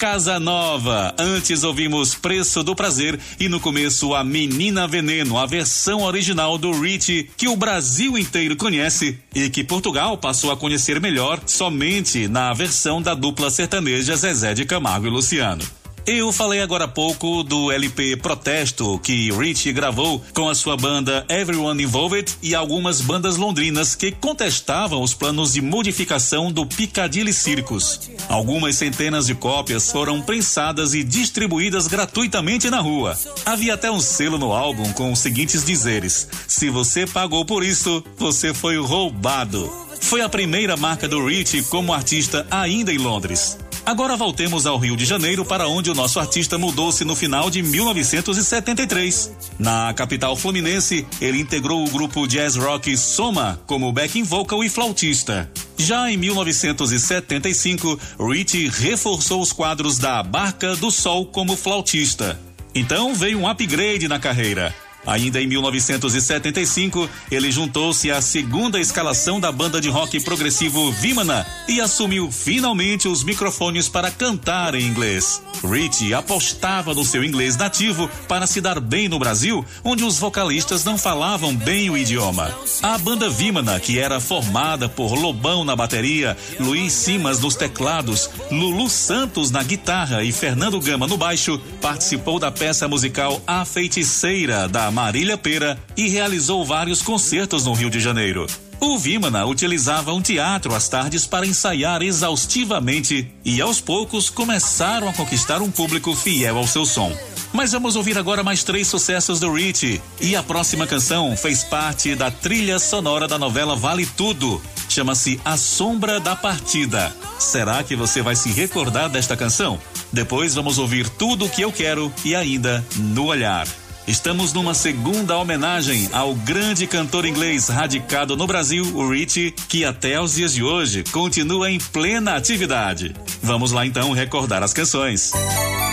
Casa Nova. Antes ouvimos Preço do Prazer e no começo a Menina Veneno, a versão original do Richie que o Brasil inteiro conhece e que Portugal passou a conhecer melhor somente na versão da dupla sertaneja Zezé de Camargo e Luciano. Eu falei agora há pouco do LP Protesto que Richie gravou com a sua banda Everyone Involved e algumas bandas londrinas que contestavam os planos de modificação do Piccadilly Circus. Algumas centenas de cópias foram prensadas e distribuídas gratuitamente na rua. Havia até um selo no álbum com os seguintes dizeres: se você pagou por isso, você foi roubado. Foi a primeira marca do Richie como artista ainda em Londres. Agora voltemos ao Rio de Janeiro, para onde o nosso artista mudou-se no final de 1973. Na capital fluminense, ele integrou o grupo jazz rock Soma como backing vocal e flautista. Já em 1975, Richie reforçou os quadros da Barca do Sol como flautista. Então veio um upgrade na carreira. Ainda em 1975, ele juntou-se à segunda escalação da banda de rock progressivo Vimana e assumiu finalmente os microfones para cantar em inglês. Richie apostava no seu inglês nativo para se dar bem no Brasil, onde os vocalistas não falavam bem o idioma. A banda Vimana, que era formada por Lobão na bateria, Luiz Simas nos teclados, Lulu Santos na guitarra e Fernando Gama no baixo, participou da peça musical A Feiticeira, da Marília Pêra, e realizou vários concertos no Rio de Janeiro. O Vimana utilizava um teatro às tardes para ensaiar exaustivamente e aos poucos começaram a conquistar um público fiel ao seu som. Mas vamos ouvir agora mais 3 sucessos do Richie, e a próxima canção fez parte da trilha sonora da novela Vale Tudo. Chama-se A Sombra da Partida. Será que você vai se recordar desta canção? Depois vamos ouvir Tudo o que eu quero e ainda No Olhar. Estamos numa segunda homenagem ao grande cantor inglês radicado no Brasil, o Richie, que até aos dias de hoje continua em plena atividade. Vamos lá então recordar as canções.